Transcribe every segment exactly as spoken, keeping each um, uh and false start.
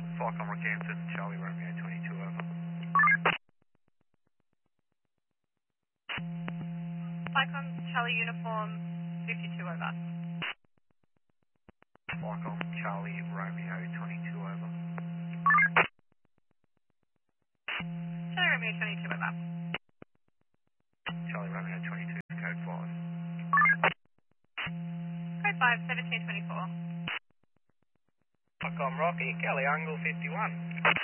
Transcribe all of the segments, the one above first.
Falcon Rockhampton, Charlie Romeo twenty-two, over. Falcon Charlie Uniform fifty-two, over. Falcon Charlie Romeo twenty-two, over. Charlie Romeo twenty-two, over. Charlie Romeo twenty-two, code five. Code five, seventeen twenty-four. Falcon Rocky, Kelly Angle fifty-one.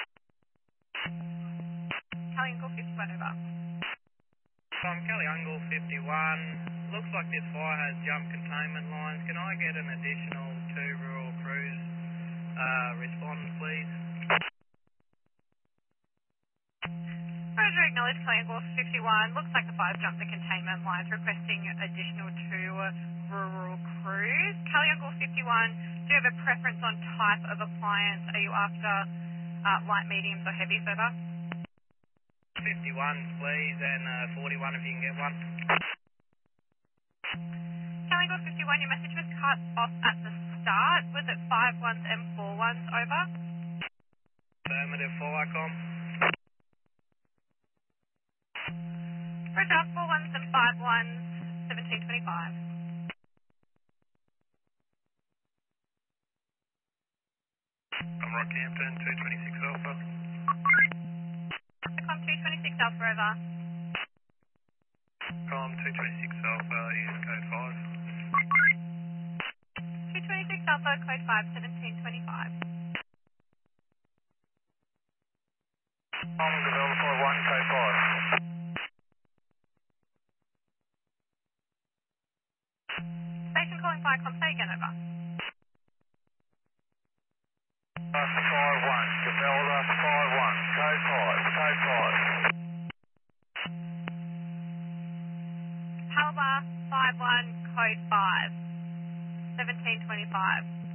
Charlie Uncle fifty-one, over. From Kelly Angle fifty-one, looks like this fire has jump containment lines. Can I get an additional two rural crews uh, respond, please? Roger, acknowledge Charlie Uncle fifty-one. Looks like the fire's jumped the containment lines, requesting additional two rural crews. Charlie Uncle fifty-one, do you have a preference on type of appliance? Are you after uh, light, mediums, or heavies, over? fifty-one, please, and uh, forty-one if you can get one. Charlie Uncle fifty-one, your message was cut off at the start. Was it five ones and four ones, over? Affirmative, Falcon. Roger, four ones and five ones, seventeen twenty-five. I'm Rockhampton, two twenty-six Alpha. Com two twenty-six Alpha, over. Com two twenty-six Alpha is code five. two twenty-six Alpha, code five, seventeen twenty-five. Com Developer one, code five. Station calling Viacom, say again, over. five one, Developer five one, code five, code five. Halbar five one, code five, seventeen twenty-five.